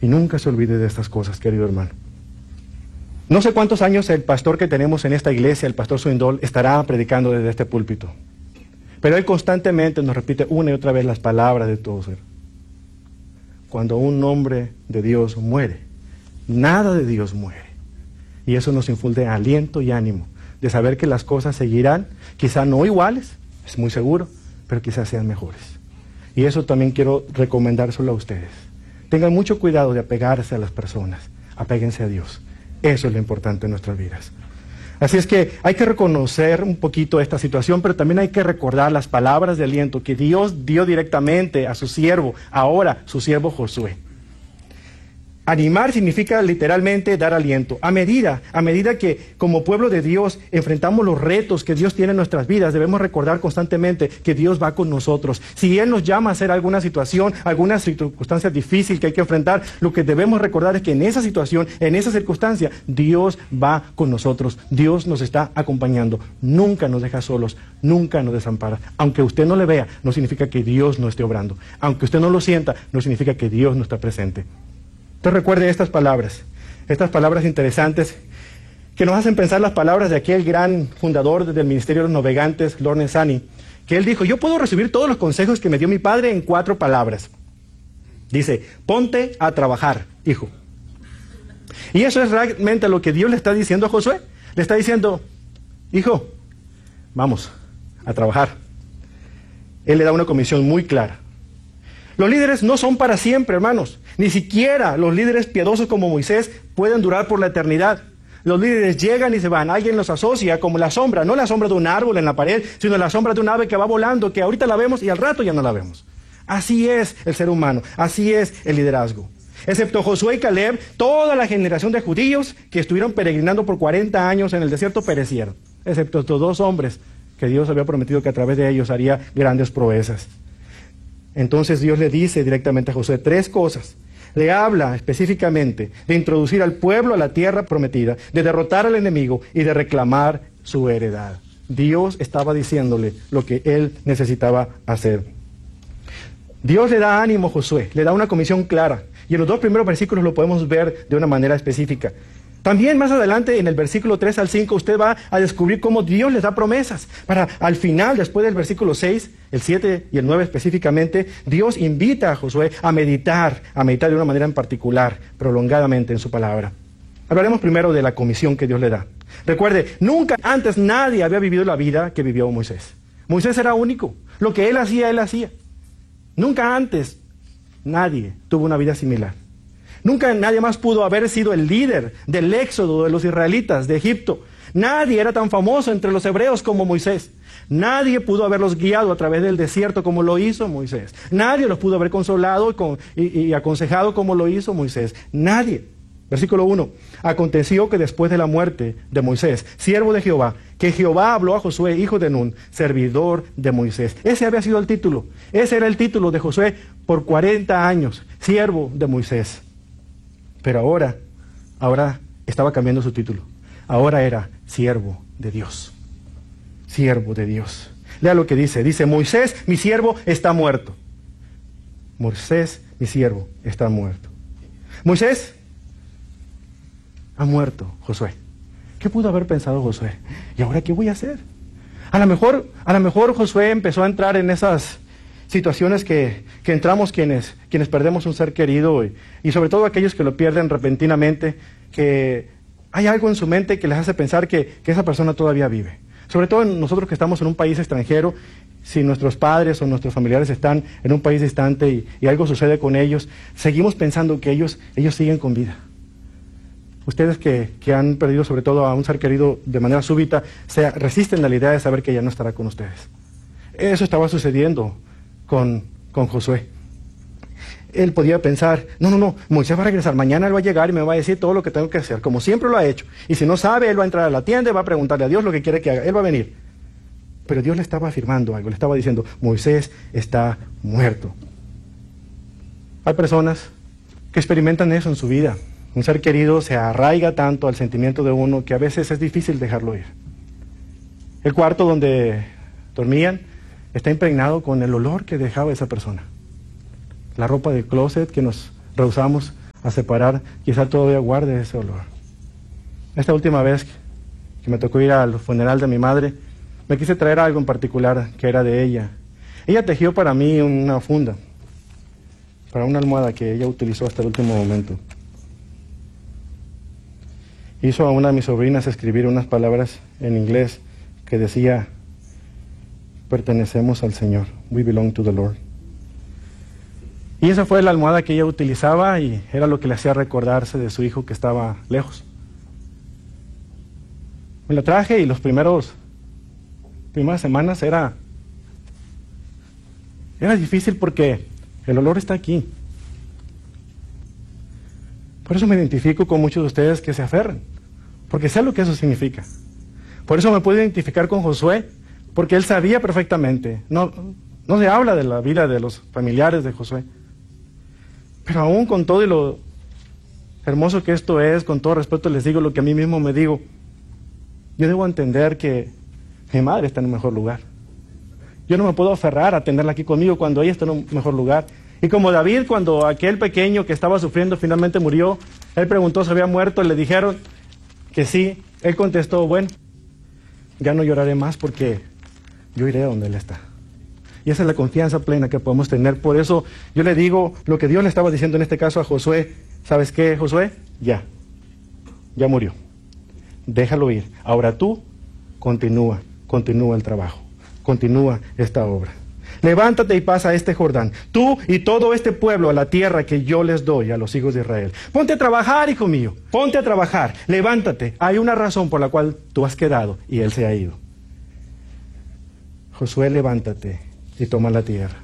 Y nunca se olvide de estas cosas, querido hermano. No sé cuántos años el pastor que tenemos en esta iglesia, el pastor Swindoll, estará predicando desde este púlpito. Pero él constantemente nos repite una y otra vez las palabras de todo ser. Cuando un hombre de Dios muere, nada de Dios muere. Y eso nos infunde aliento y ánimo de saber que las cosas seguirán, quizá no iguales, es muy seguro, pero quizás sean mejores. Y eso también quiero recomendárselo a ustedes. Tengan mucho cuidado de apegarse a las personas, apéguense a Dios. Eso es lo importante en nuestras vidas. Así es que hay que reconocer un poquito esta situación, pero también hay que recordar las palabras de aliento que Dios dio directamente a su siervo, ahora su siervo Josué. Animar significa literalmente dar aliento. A medida que como pueblo de Dios enfrentamos los retos que Dios tiene en nuestras vidas, debemos recordar constantemente que Dios va con nosotros. Si Él nos llama a hacer alguna situación, alguna circunstancia difícil que hay que enfrentar, lo que debemos recordar es que en esa situación, en esa circunstancia, Dios va con nosotros. Dios nos está acompañando. Nunca nos deja solos, nunca nos desampara. Aunque usted no le vea, no significa que Dios no esté obrando. Aunque usted no lo sienta, no significa que Dios no está presente. Entonces recuerde estas palabras interesantes que nos hacen pensar las palabras de aquel gran fundador del Ministerio de los Navegantes, Lawrence Annie, que él dijo: yo puedo resumir todos los consejos que me dio mi padre en 4 palabras. Dice: ponte a trabajar, hijo. Y eso es realmente lo que Dios le está diciendo a Josué. Le está diciendo: hijo, vamos a trabajar. Él le da una comisión muy clara. Los líderes no son para siempre, hermanos. Ni siquiera los líderes piadosos como Moisés pueden durar por la eternidad. Los líderes llegan y se van. Alguien los asocia como la sombra, no la sombra de un árbol en la pared, sino la sombra de un ave que va volando, que ahorita la vemos y al rato ya no la vemos. Así es el ser humano, así es el liderazgo. Excepto Josué y Caleb, toda la generación de judíos que estuvieron peregrinando por 40 años en el desierto perecieron. Excepto estos 2 hombres que Dios había prometido que a través de ellos haría grandes proezas. Entonces Dios le dice directamente a Josué 3 cosas. Le habla específicamente de introducir al pueblo a la tierra prometida, de derrotar al enemigo y de reclamar su heredad. Dios estaba diciéndole lo que él necesitaba hacer. Dios le da ánimo a Josué, le da una comisión clara. Y en los 2 primeros versículos lo podemos ver de una manera específica. También más adelante, en el versículo 3 al 5, usted va a descubrir cómo Dios les da promesas. Para al final, después del versículo 6, el 7 y el 9 específicamente, Dios invita a Josué a meditar de una manera en particular, prolongadamente en su palabra. Hablaremos primero de la comisión que Dios le da. Recuerde, nunca antes nadie había vivido la vida que vivió Moisés. Moisés era único. Lo que él hacía. Nunca antes nadie tuvo una vida similar. Nunca nadie más pudo haber sido el líder del éxodo de los israelitas de Egipto. Nadie era tan famoso entre los hebreos como Moisés. Nadie pudo haberlos guiado a través del desierto como lo hizo Moisés. Nadie los pudo haber consolado y aconsejado como lo hizo Moisés. Nadie. Versículo 1. Aconteció que después de la muerte de Moisés, siervo de Jehová, que Jehová habló a Josué, hijo de Nun, servidor de Moisés. Ese había sido el título. Ese era el título de Josué por 40 años, siervo de Moisés. Pero ahora estaba cambiando su título. Ahora era siervo de Dios. Siervo de Dios. Lea lo que dice. Dice: Moisés, mi siervo, está muerto. Moisés, mi siervo, está muerto. Moisés ha muerto, Josué. ¿Qué pudo haber pensado Josué? ¿Y ahora qué voy a hacer? A lo mejor Josué empezó a entrar en esas situaciones que entramos quienes perdemos un ser querido y sobre todo aquellos que lo pierden repentinamente, que hay algo en su mente que les hace pensar que esa persona todavía vive. Sobre todo nosotros que estamos en un país extranjero, si nuestros padres o nuestros familiares están en un país distante y algo sucede con ellos, seguimos pensando que ellos siguen con vida. Ustedes que han perdido sobre todo a un ser querido de manera súbita, se resisten a la idea de saber que ya no estará con ustedes. Eso estaba sucediendo con Josué. Él podía pensar, no, Moisés va a regresar, mañana él va a llegar y me va a decir todo lo que tengo que hacer, como siempre lo ha hecho. Y si no sabe, él va a entrar a la tienda y va a preguntarle a Dios lo que quiere que haga, él va a venir. Pero Dios le estaba afirmando algo, le estaba diciendo, Moisés está muerto. Hay personas que experimentan eso en su vida. Un ser querido se arraiga tanto al sentimiento de uno que a veces es difícil dejarlo ir. El cuarto donde dormían está impregnado con el olor que dejaba esa persona. La ropa del closet que nos rehusamos a separar, quizá todavía guarde ese olor. Esta última vez que me tocó ir al funeral de mi madre, me quise traer algo en particular que era de ella. Ella tejió para mí una funda, para una almohada que ella utilizó hasta el último momento. Hizo a una de mis sobrinas escribir unas palabras en inglés que decía: pertenecemos al Señor, we belong to the Lord. Y esa fue la almohada que ella utilizaba y era lo que le hacía recordarse de su hijo que estaba lejos. Me la traje y las primeras semanas era difícil porque el olor está aquí. Por eso me identifico con muchos de ustedes que se aferran, porque sé lo que eso significa. Por eso me puedo identificar con Josué, porque él sabía perfectamente. No se habla de la vida de los familiares de Josué. Pero aún con todo y lo hermoso que esto es, con todo respeto les digo lo que a mí mismo me digo. Yo debo entender que mi madre está en un mejor lugar. Yo no me puedo aferrar a tenerla aquí conmigo cuando ella está en un mejor lugar. Y como David, cuando aquel pequeño que estaba sufriendo finalmente murió, él preguntó si había muerto, le dijeron que sí. Él contestó: bueno, ya no lloraré más porque yo iré a donde él está. Y esa es la confianza plena que podemos tener. Por eso yo le digo lo que Dios le estaba diciendo en este caso a Josué. ¿Sabes qué, Josué? Ya murió. Déjalo ir. Ahora tú continúa el trabajo. Continúa esta obra. Levántate y pasa este Jordán, tú y todo este pueblo, a la tierra que yo les doy a los hijos de Israel. Ponte a trabajar, hijo mío, ponte a trabajar, levántate. Hay una razón por la cual tú has quedado y él se ha ido. Josué, levántate y toma la tierra.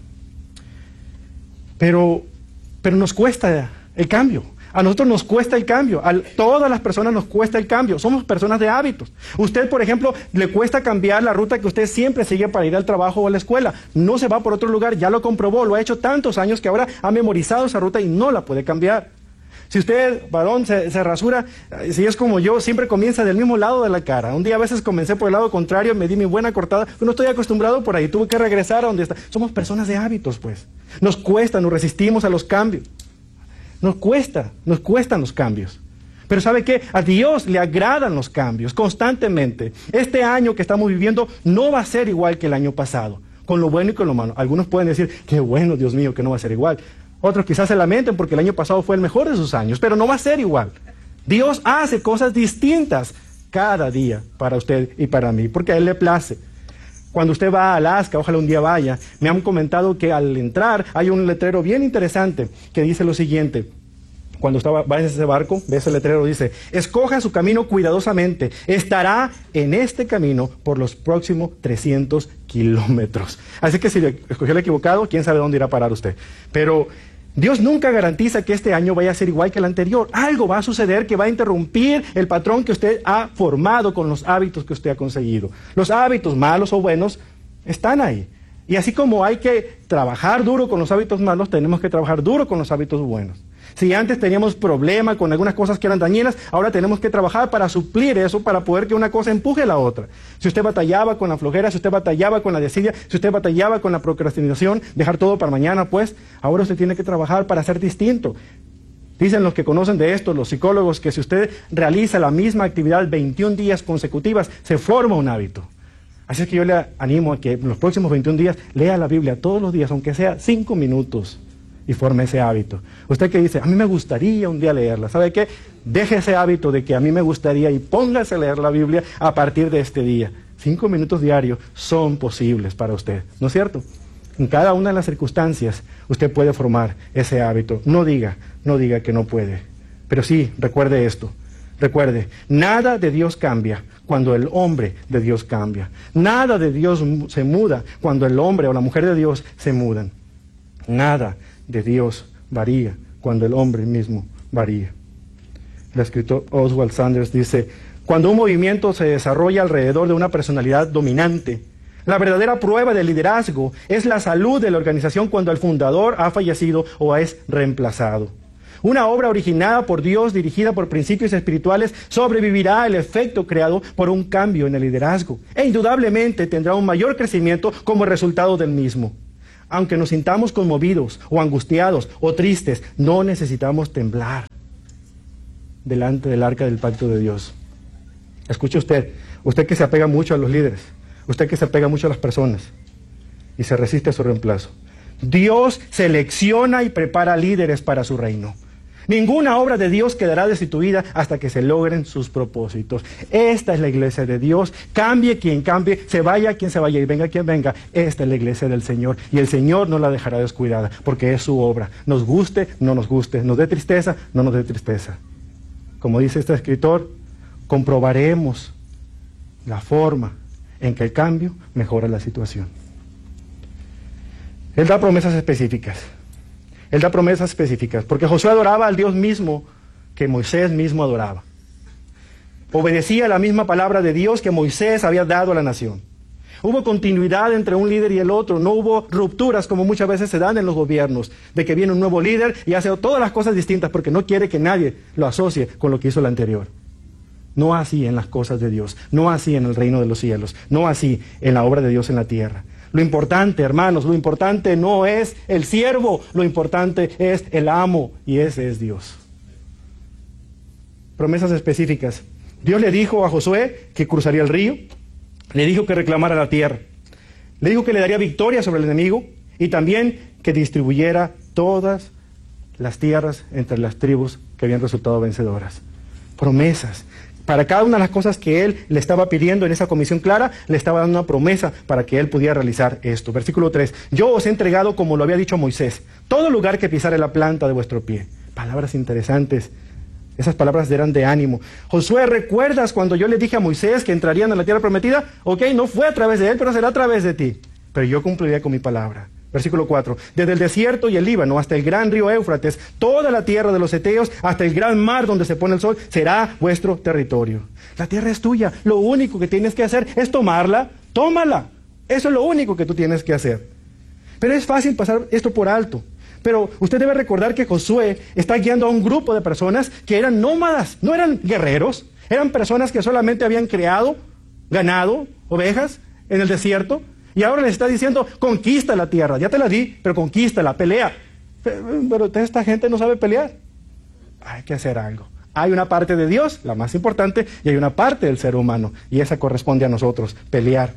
Pero nos cuesta el cambio. A nosotros nos cuesta el cambio, a todas las personas nos cuesta el cambio, somos personas de hábitos. Usted, por ejemplo, le cuesta cambiar la ruta que usted siempre sigue para ir al trabajo o a la escuela. No se va por otro lugar, ya lo comprobó, lo ha hecho tantos años que ahora ha memorizado esa ruta y no la puede cambiar. Si usted, varón, se rasura, si es como yo, siempre comienza del mismo lado de la cara. Un día a veces comencé por el lado contrario, me di mi buena cortada, pero no estoy acostumbrado por ahí, tuve que regresar a donde está. Somos personas de hábitos, pues. Nos cuesta, nos resistimos a los cambios. Nos cuestan los cambios. Pero ¿sabe qué? A Dios le agradan los cambios constantemente. Este año que estamos viviendo no va a ser igual que el año pasado, con lo bueno y con lo malo. Algunos pueden decir, qué bueno, Dios mío, que no va a ser igual. Otros quizás se lamenten porque el año pasado fue el mejor de sus años, pero no va a ser igual. Dios hace cosas distintas cada día para usted y para mí, porque a Él le place. Cuando usted va a Alaska, ojalá un día vaya, me han comentado que al entrar hay un letrero bien interesante que dice lo siguiente. Cuando va en ese barco, ve ese letrero, dice: escoja su camino cuidadosamente, estará en este camino por los próximos 300 kilómetros. Así que si escogió el equivocado, quién sabe dónde irá a parar usted. Pero Dios nunca garantiza que este año vaya a ser igual que el anterior. Algo va a suceder que va a interrumpir el patrón que usted ha formado con los hábitos que usted ha conseguido. Los hábitos malos o buenos están ahí. Y así como hay que trabajar duro con los hábitos malos, tenemos que trabajar duro con los hábitos buenos. Si antes teníamos problemas con algunas cosas que eran dañinas, ahora tenemos que trabajar para suplir eso, para poder que una cosa empuje a la otra. Si usted batallaba con la flojera, si usted batallaba con la desidia, si usted batallaba con la procrastinación, dejar todo para mañana, pues ahora usted tiene que trabajar para ser distinto. Dicen los que conocen de esto, los psicólogos, que si usted realiza la misma actividad 21 días consecutivas, se forma un hábito. Así es que yo le animo a que en los próximos 21 días lea la Biblia todos los días, aunque sea 5 minutos, y forme ese hábito. Usted que dice, a mí me gustaría un día leerla, ¿sabe qué? Deje ese hábito de que a mí me gustaría y póngase a leer la Biblia a partir de este día. 5 minutos diarios son posibles para usted, ¿no es cierto? En cada una de las circunstancias usted puede formar ese hábito. No diga que no puede. Pero sí, recuerde esto. Recuerde, nada de Dios cambia cuando el hombre de Dios cambia. Nada de Dios se muda cuando el hombre o la mujer de Dios se mudan. Nada de Dios varía cuando el hombre mismo varía. El escritor Oswald Sanders dice: cuando un movimiento se desarrolla alrededor de una personalidad dominante, la verdadera prueba de liderazgo es la salud de la organización cuando el fundador ha fallecido o es reemplazado. Una obra originada por Dios, dirigida por principios espirituales, sobrevivirá al efecto creado por un cambio en el liderazgo e indudablemente tendrá un mayor crecimiento como resultado del mismo. aunque nos sintamos conmovidos o angustiados o tristes, no necesitamos temblar delante del arca del pacto de Dios. Escuche usted que se apega mucho a los líderes, usted que se apega mucho a las personas y se resiste a su reemplazo. Dios selecciona y prepara líderes para su reino. Ninguna obra de Dios quedará destituida hasta que se logren sus propósitos. Esta es la iglesia de Dios. Cambie quien cambie, se vaya quien se vaya y venga quien venga. Esta es la iglesia del Señor. Y el Señor no la dejará descuidada, porque es su obra. Nos guste, no nos guste. Nos dé tristeza, no nos dé tristeza. Como dice este escritor, comprobaremos la forma en que el cambio mejora la situación. Él da promesas específicas. Él da promesas específicas, porque Josué adoraba al Dios mismo que Moisés mismo adoraba. Obedecía la misma palabra de Dios que Moisés había dado a la nación. Hubo continuidad entre un líder y el otro, no hubo rupturas como muchas veces se dan en los gobiernos, de que viene un nuevo líder y hace todas las cosas distintas porque no quiere que nadie lo asocie con lo que hizo el anterior. No así en las cosas de Dios, no así en el reino de los cielos, no así en la obra de Dios en la tierra. Lo importante, hermanos, lo importante no es el siervo, lo importante es el amo, y ese es Dios. Promesas específicas. Dios le dijo a Josué que cruzaría el río, le dijo que reclamara la tierra, le dijo que le daría victoria sobre el enemigo y también que distribuyera todas las tierras entre las tribus que habían resultado vencedoras. Promesas. Para cada una de las cosas que él le estaba pidiendo en esa comisión clara, le estaba dando una promesa para que él pudiera realizar esto. Versículo 3. Yo os he entregado, como lo había dicho Moisés, todo lugar que pisare la planta de vuestro pie. Palabras interesantes. Esas palabras eran de ánimo. Josué, ¿recuerdas cuando yo le dije a Moisés que entrarían en la tierra prometida? Ok, no fue a través de él, pero será a través de ti. Pero yo cumpliré con mi palabra. Versículo 4. Desde el desierto y el Líbano hasta el gran río Éufrates, toda la tierra de los heteos, hasta el gran mar donde se pone el sol, será vuestro territorio. La tierra es tuya. Lo único que tienes que hacer es tomarla. Tómala. Eso es lo único que tú tienes que hacer. Pero es fácil pasar esto por alto. Pero usted debe recordar que Josué está guiando a un grupo de personas que eran nómadas, no eran guerreros, eran personas que solamente habían criado ganado, ovejas en el desierto. Y ahora les está diciendo, conquista la tierra, ya te la di, pero conquístala, pelea. Pero esta gente no sabe pelear. Hay que hacer algo. Hay una parte de Dios, la más importante, y hay una parte del ser humano, y esa corresponde a nosotros, pelear.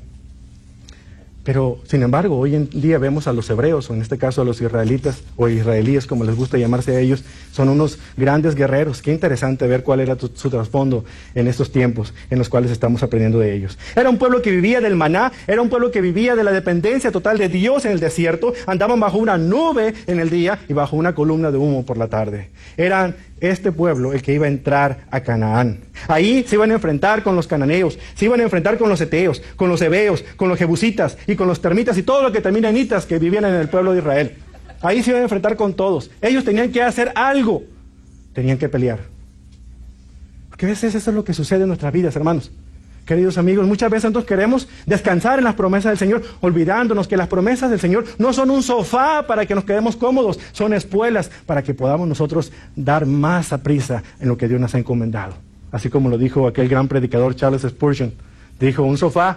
Pero, sin embargo, hoy en día vemos a los hebreos, o en este caso a los israelitas, o israelíes, como les gusta llamarse a ellos, son unos grandes guerreros. Qué interesante ver cuál era su trasfondo en estos tiempos en los cuales estamos aprendiendo de ellos. Era un pueblo que vivía del maná, era un pueblo que vivía de la dependencia total de Dios en el desierto, andaban bajo una nube en el día y bajo una columna de humo por la tarde. Eran este pueblo el que iba a entrar a Canaán. Ahí se iban a enfrentar con los cananeos, se iban a enfrentar con los heteos, con los heveos, con los jebusitas y con los termitas y todo lo que termina en itas que vivían en el pueblo de Israel. Ahí se iban a enfrentar con todos. Ellos tenían que hacer algo, tenían que pelear. Porque a veces eso es lo que sucede en nuestras vidas, hermanos. Queridos amigos, muchas veces nosotros queremos descansar en las promesas del Señor, olvidándonos que las promesas del Señor no son un sofá para que nos quedemos cómodos, son espuelas para que podamos nosotros dar más a prisa en lo que Dios nos ha encomendado. Así como lo dijo aquel gran predicador Charles Spurgeon, dijo, un sofá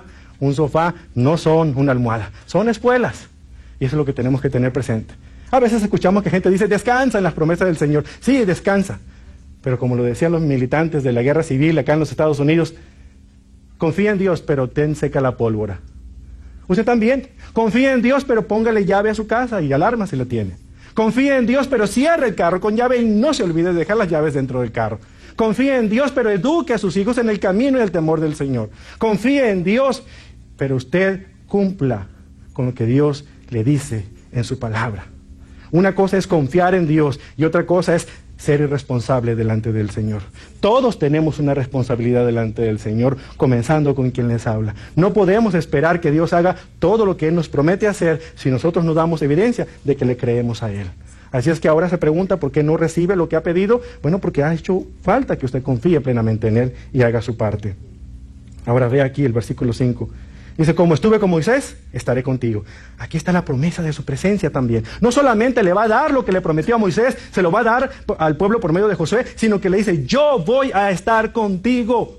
no son una almohada, son espuelas. Y eso es lo que tenemos que tener presente. A veces escuchamos que gente dice, descansa en las promesas del Señor. Sí, descansa. Pero como lo decían los militantes de la guerra civil acá en los Estados Unidos, confía en Dios, pero ten seca la pólvora. Usted también, confía en Dios, pero póngale llave a su casa y alarma si la tiene. Confía en Dios, pero cierre el carro con llave y no se olvide de dejar las llaves dentro del carro. Confía en Dios, pero eduque a sus hijos en el camino y el temor del Señor. Confía en Dios, pero usted cumpla con lo que Dios le dice en su palabra. Una cosa es confiar en Dios y otra cosa es ser irresponsable delante del Señor. Todos tenemos una responsabilidad delante del Señor, comenzando con quien les habla. No podemos esperar que Dios haga todo lo que Él nos promete hacer si nosotros no damos evidencia de que le creemos a Él. Así es que ahora se pregunta por qué no recibe lo que ha pedido. Bueno, porque ha hecho falta que usted confíe plenamente en Él y haga su parte. Ahora ve aquí el versículo 5. Dice, como estuve con Moisés, estaré contigo. Aquí está la promesa de su presencia también. No solamente le va a dar lo que le prometió a Moisés, se lo va a dar al pueblo por medio de Josué, sino que le dice, yo voy a estar contigo.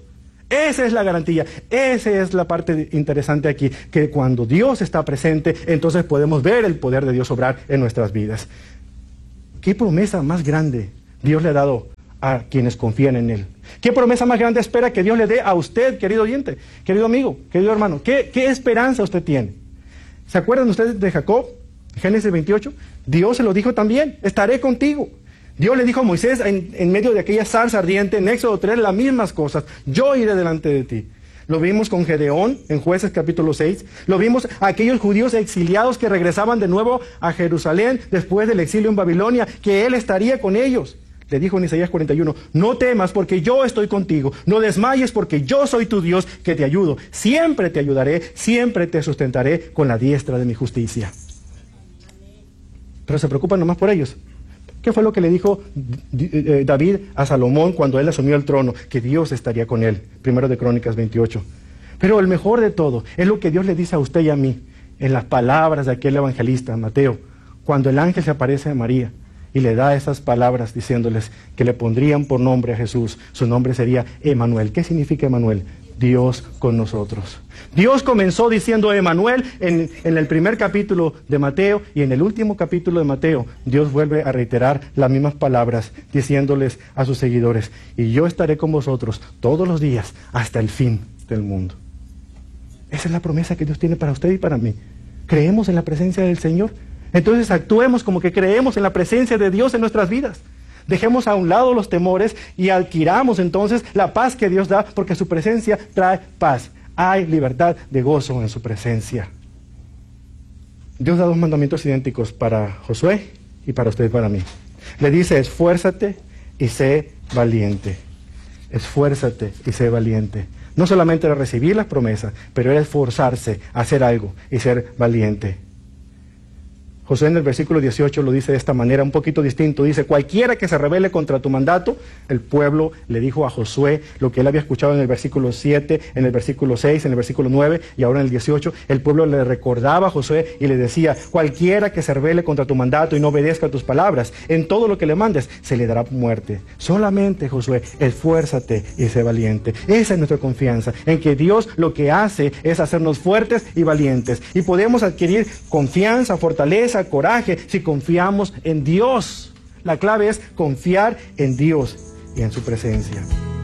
Esa es la garantía, esa es la parte interesante aquí, que cuando Dios está presente, entonces podemos ver el poder de Dios obrar en nuestras vidas. ¿Qué promesa más grande Dios le ha dado a quienes confían en Él? ¿Qué promesa más grande espera que Dios le dé a usted, querido oyente, querido amigo, querido hermano? ¿Qué esperanza usted tiene? ¿Se acuerdan ustedes de Jacob? Génesis 28. Dios se lo dijo también, estaré contigo. Dios le dijo a Moisés en medio de aquella zarza ardiente, en Éxodo 3, las mismas cosas. Yo iré delante de ti. Lo vimos con Gedeón en Jueces capítulo 6. Lo vimos a aquellos judíos exiliados que regresaban de nuevo a Jerusalén después del exilio en Babilonia, que Él estaría con ellos. Le dijo en Isaías 41, no temas porque yo estoy contigo, no desmayes porque yo soy tu Dios que te ayudo. Siempre te ayudaré, siempre te sustentaré con la diestra de mi justicia. Pero se preocupan nomás por ellos. ¿Qué fue lo que le dijo David a Salomón cuando él asumió el trono? Que Dios estaría con él. Primero de Crónicas 28. Pero el mejor de todo es lo que Dios le dice a usted y a mí en las palabras de aquel evangelista, Mateo, cuando el ángel se aparece a María y le da esas palabras diciéndoles que le pondrían por nombre a Jesús. Su nombre sería Emanuel. ¿Qué significa Emanuel? Dios con nosotros. Dios comenzó diciendo Emanuel en el primer capítulo de Mateo, y en el último capítulo de Mateo Dios vuelve a reiterar las mismas palabras diciéndoles a sus seguidores, y yo estaré con vosotros todos los días hasta el fin del mundo. Esa es la promesa que Dios tiene para usted y para mí. ¿Creemos en la presencia del Señor? Entonces actuemos como que creemos en la presencia de Dios en nuestras vidas. Dejemos a un lado los temores y adquiramos entonces la paz que Dios da, porque su presencia trae paz. Hay libertad de gozo en su presencia. Dios da dos mandamientos idénticos para Josué y para usted y para mí. Le dice, esfuérzate y sé valiente. Esfuérzate y sé valiente. No solamente era recibir las promesas, pero era esforzarse a hacer algo y ser valiente. Josué en el versículo 18 lo dice de esta manera, un poquito distinto. Dice, cualquiera que se rebele contra tu mandato, el pueblo le dijo a Josué lo que él había escuchado en el versículo 7, en el versículo 6, en el versículo 9 y ahora en el 18. El pueblo le recordaba a Josué y le decía, cualquiera que se rebele contra tu mandato y no obedezca a tus palabras, en todo lo que le mandes, se le dará muerte. Solamente, Josué, esfuérzate y sé valiente. Esa es nuestra confianza, en que Dios lo que hace es hacernos fuertes y valientes. Y podemos adquirir confianza, fortaleza, coraje, si confiamos en Dios. La clave es confiar en Dios y en su presencia.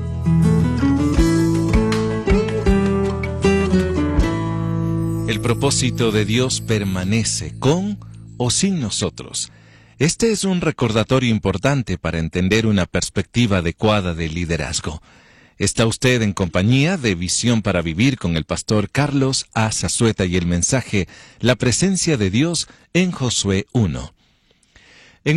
El propósito de Dios permanece con o sin nosotros. Este es un recordatorio importante para entender una perspectiva adecuada de liderazgo. Está usted en compañía de Visión para Vivir con el pastor Carlos A. Zazueta y el mensaje La presencia de Dios en Josué 1. En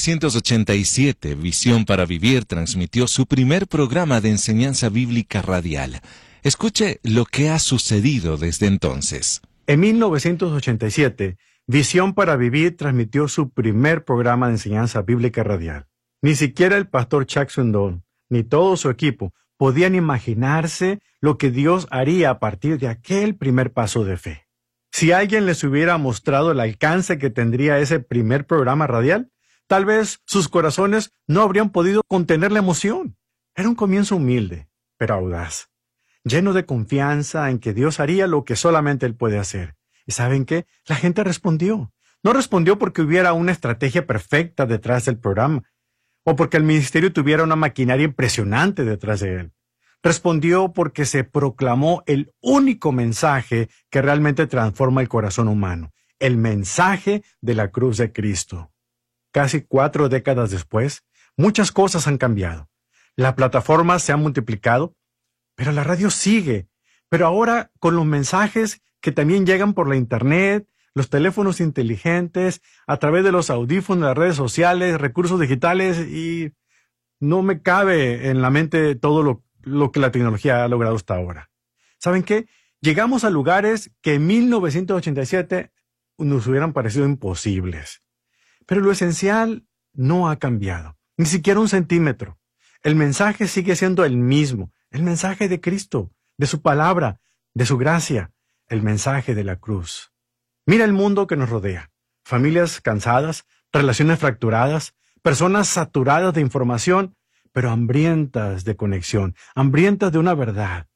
1987, Visión para Vivir transmitió su primer programa de enseñanza bíblica radial. Escuche lo que ha sucedido desde entonces. En 1987, Visión para Vivir transmitió su primer programa de enseñanza bíblica radial. Ni siquiera el pastor Chuck Swindoll, ni todo su equipo, podían imaginarse lo que Dios haría a partir de aquel primer paso de fe. Si alguien les hubiera mostrado el alcance que tendría ese primer programa radial, tal vez sus corazones no habrían podido contener la emoción. Era un comienzo humilde, pero audaz, lleno de confianza en que Dios haría lo que solamente Él puede hacer. ¿Y saben qué? La gente respondió. No respondió porque hubiera una estrategia perfecta detrás del programa, o porque el ministerio tuviera una maquinaria impresionante detrás de él. Respondió porque se proclamó el único mensaje que realmente transforma el corazón humano, el mensaje de la cruz de Cristo. Casi 4 décadas después, muchas cosas han cambiado. La plataforma se ha multiplicado, pero la radio sigue. Pero ahora con los mensajes que también llegan por la internet, los teléfonos inteligentes, a través de los audífonos, las redes sociales, recursos digitales, y no me cabe en la mente todo lo que la tecnología ha logrado hasta ahora. ¿Saben qué? Llegamos a lugares que en 1987 nos hubieran parecido imposibles. Pero lo esencial no ha cambiado, ni siquiera un centímetro. El mensaje sigue siendo el mismo, el mensaje de Cristo, de su palabra, de su gracia, el mensaje de la cruz. Mira el mundo que nos rodea. Familias cansadas, relaciones fracturadas, personas saturadas de información, pero hambrientas de conexión, hambrientas de una verdad.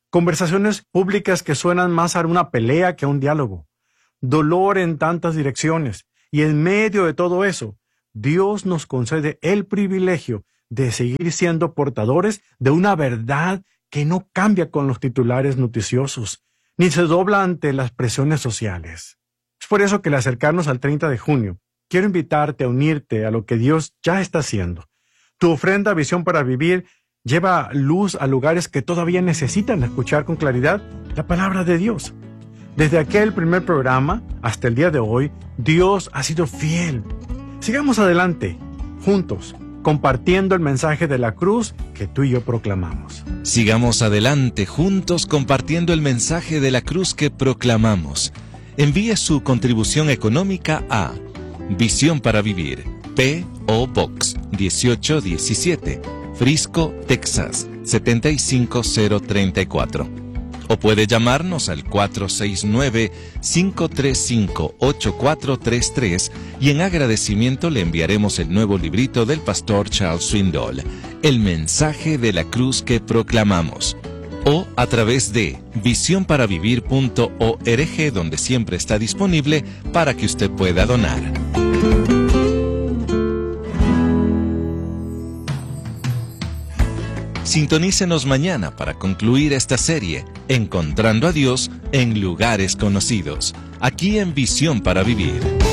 Conversaciones públicas que suenan más a una pelea que a un diálogo. Dolor en tantas direcciones. Y en medio de todo eso, Dios nos concede el privilegio de seguir siendo portadores de una verdad que no cambia con los titulares noticiosos, ni se dobla ante las presiones sociales. Es por eso que al acercarnos al 30 de junio, quiero invitarte a unirte a lo que Dios ya está haciendo. Tu ofrenda Visión para Vivir lleva luz a lugares que todavía necesitan escuchar con claridad la palabra de Dios. Desde aquel primer programa hasta el día de hoy, Dios ha sido fiel. Sigamos adelante, juntos, compartiendo el mensaje de la cruz que tú y yo proclamamos. Sigamos adelante, juntos, compartiendo el mensaje de la cruz que proclamamos. Envíe su contribución económica a Visión para Vivir, P.O. Box 1817, Frisco, Texas 75034. O puede llamarnos al 469-535-8433 y en agradecimiento le enviaremos el nuevo librito del pastor Charles Swindoll, El mensaje de la cruz que proclamamos. O a través de visionparavivir.org, donde siempre está disponible para que usted pueda donar. Sintonícenos mañana para concluir esta serie, Encontrando a Dios en lugares conocidos, aquí en Visión para Vivir.